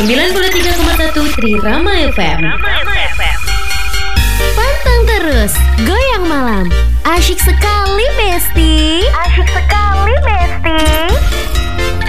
93,1 Trirama FM. Pantang terus, goyang malam. Asyik sekali, Besti.